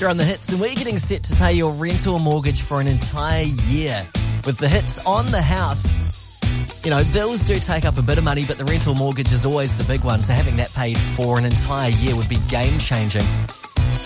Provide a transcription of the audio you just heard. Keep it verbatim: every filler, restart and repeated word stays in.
You're on The Hits, and we're getting set to pay your rental mortgage for an entire year. With The Hits on the house, you know, bills do take up a bit of money, but the rental mortgage is always the big one, so having that paid for an entire year would be game-changing.